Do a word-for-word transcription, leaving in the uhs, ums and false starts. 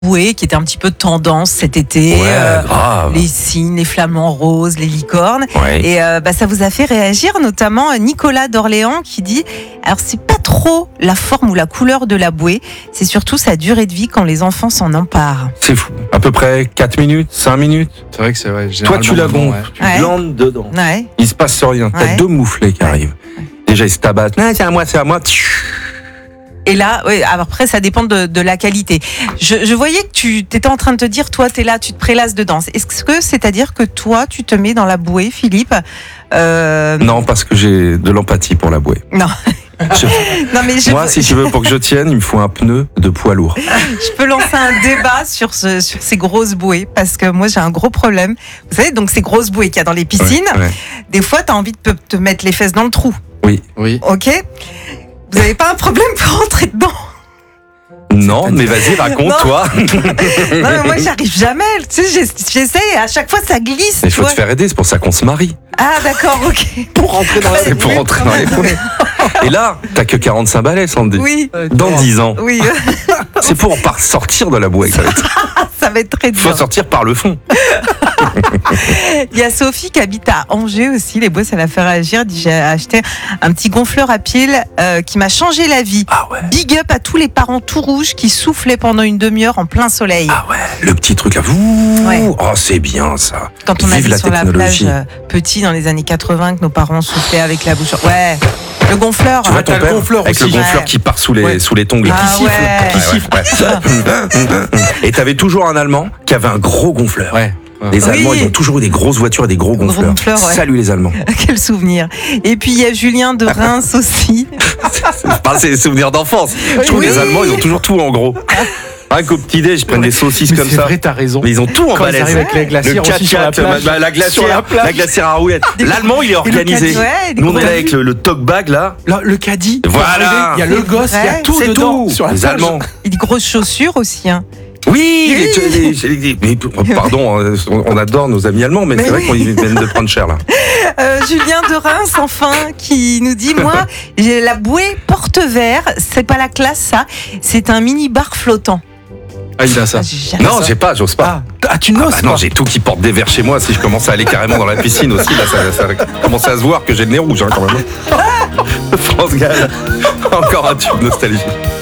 bouée qui était un petit peu tendance cet été, Ouais, euh, grave. les cygnes, les flamants roses, les licornes. Ouais. Et euh, bah, ça vous a fait réagir, notamment Nicolas d'Orléans qui dit alors c'est pas trop la forme ou la couleur de la bouée, c'est surtout sa durée de vie quand les enfants s'en emparent. C'est fou. À peu près quatre minutes, cinq minutes. C'est vrai que c'est vrai. Toi, tu la gonfles. gonfles, tu Ouais. glandes dedans. Ouais. Il se passe rien. T'as Ouais. deux mouflets qui arrivent. Déjà, ils se tabattent. Ah, c'est à moi, c'est à moi. Et là, oui, après, ça dépend de, de la qualité. Je, je voyais que tu étais en train de te dire, toi, t'es là, tu te prélasses dedans. Est-ce que c'est-à-dire que toi, tu te mets dans la bouée, Philippe euh... Non, parce que j'ai de l'empathie pour la bouée. Non. Je- Non, mais je, Moi, si tu veux, pour que je tienne, il me faut un pneu de poids lourd. je peux lancer un débat sur, ce, sur ces grosses bouées, parce que moi, j'ai un gros problème. Vous savez, donc ces grosses bouées qu'il y a dans les piscines, Ouais, ouais. des fois, t'as envie de pe- te mettre les fesses dans le trou. Oui. Oui. Ok. Vous n'avez pas un problème pour rentrer dedans? Non, mais vas-y, raconte-toi. Non, mais moi, j'arrive jamais. Tu sais, j'ess- j'essaie, et à chaque fois, ça glisse. Il tu faut te vois. faire aider, c'est pour ça qu'on se marie. Ah, d'accord, ok. Pour rentrer dans C'est pour rentrer dans les poulets. Et là, t'as que quarante-cinq balais, Sandy. Oui, Dans dix ans. oui, C'est pour par sortir de la bouée. Ça va être- ça va être très Il faut dur. sortir par le fond. Il y a Sophie qui habite à Angers aussi. Les bouées, ça la fait réagir. Elle dit, j'ai acheté un petit gonfleur à piles euh, qui m'a changé la vie. Ah ouais. Big up à tous les parents tout rouges qui soufflaient pendant une demi-heure en plein soleil. Ah ouais, le petit truc là. Ouh, Ouais. Oh, c'est bien ça. Quand on Vive allait la sur la plage technologie. euh, petit dans les années quatre-vingts, que nos parents soufflaient avec la bouche. Ouais, le gonfleur. Tu vois hein. ton t'as le père gonfleur avec aussi. le gonfleur Ouais. qui part sous les, Ouais. sous les tongs. là. Ah Qui siffle. ouais. Ouais, ouais, ouais. Et t'avais toujours un Allemand qui avait un gros gonfleur. Ouais. Les Oui. Allemands, ils ont toujours eu des grosses voitures et des gros Gros gonfleurs. gonfleurs, ouais. Salut les Allemands. Quel souvenir. Et puis il y a Julien de Reims aussi. Enfin, c'est des souvenirs d'enfance. Je trouve Oui. que les Allemands, ils ont toujours tout en gros. Un qu'au petit déj, ils prennent des saucisses Mais comme c'est ça. vrai, t'as raison. Mais ils ont tout en Quand ils balèze. arrivent avec les Le glacières aussi sur la quatre-quatre, plage. bah, la Sur glacière, la plage. la glacière à roulettes. L'Allemand, il est organisé. Ouais, des Nous, on gros est là avec le, le talk bag là. Là, le caddie. Voilà. Il y a le C'est gosse, il y a vrai. tout C'est dedans. tout. Sur la Les plage. Allemands. Et des grosses chaussures aussi. Hein. Oui, Oui. les- les- les- mais pardon, euh, on adore nos amis allemands, mais, Mais c'est vrai oui. qu'on viennent de prendre cher là. Euh, Julien de Reims, enfin, qui nous dit moi, j'ai la bouée porte-verre. C'est pas la classe, ça. C'est un mini bar flottant. Ah, il a ça. Ah, j'ai jamais- Non, j'ai pas, j'ose pas. Ah, ah, tu n'oses Ah non, pas. j'ai tout qui porte des verres chez moi. Si je commence à aller carrément dans la piscine aussi, là, ça, ça commence à se voir que j'ai le nez rouge hein, quand même. France Gall, encore un tube nostalgique.